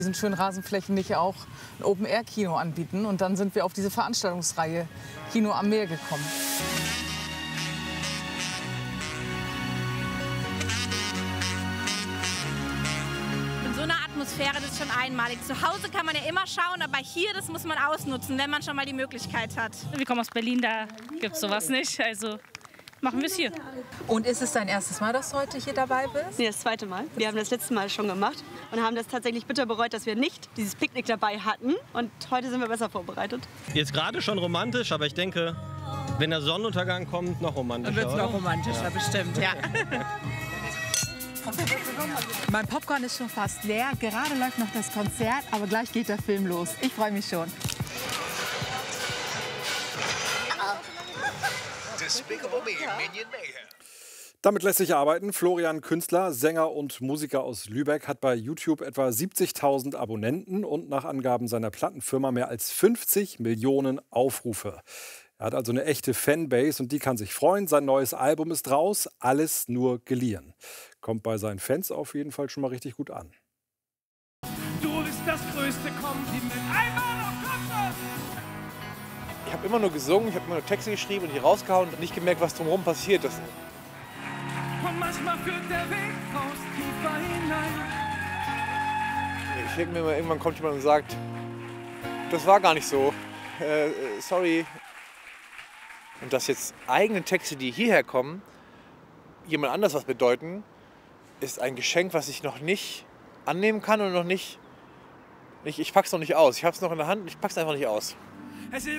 diesen schönen Rasenflächen nicht auch ein Open-Air-Kino anbieten. Und dann sind wir auf diese Veranstaltungsreihe Kino am Meer gekommen. In so einer Atmosphäre, das ist schon einmalig. Zu Hause kann man ja immer schauen, aber hier, das muss man ausnutzen, wenn man schon mal die Möglichkeit hat. Wir kommen aus Berlin, da gibt es sowas nicht. Also machen wir es hier. Und ist es dein erstes Mal, dass du heute hier dabei bist? Nee, das zweite Mal. Wir haben das letzte Mal schon gemacht und haben das tatsächlich bitter bereut, dass wir nicht dieses Picknick dabei hatten. Und heute sind wir besser vorbereitet. Jetzt gerade schon romantisch, aber ich denke, wenn der Sonnenuntergang kommt, noch romantischer. Dann wird es noch romantischer, ja. Bestimmt, ja. Mein Popcorn ist schon fast leer. Gerade läuft noch das Konzert, aber gleich geht der Film los. Ich freue mich schon. Damit lässt sich arbeiten. Florian Künstler, Sänger und Musiker aus Lübeck, hat bei YouTube etwa 70.000 Abonnenten und nach Angaben seiner Plattenfirma mehr als 50 Millionen Aufrufe. Er hat also eine echte Fanbase und die kann sich freuen. Sein neues Album ist raus, alles nur geliehen. Kommt bei seinen Fans auf jeden Fall schon mal richtig gut an. Du bist das größte Kompliment. Einmal auf Kopfschuss! Ich habe immer nur gesungen, ich habe immer nur Texte geschrieben und die rausgehauen und nicht gemerkt, was drumherum passiert. Und manchmal führt der Weg raus tiefer hinein. Ich denke mir immer, irgendwann kommt jemand und sagt, das war gar nicht so, sorry. Und dass jetzt eigene Texte, die hierher kommen, jemand anders was bedeuten, ist ein Geschenk, was ich noch nicht annehmen kann und noch nicht ich pack's noch nicht aus. Ich hab's noch in der Hand und ich pack's einfach nicht aus. Es ist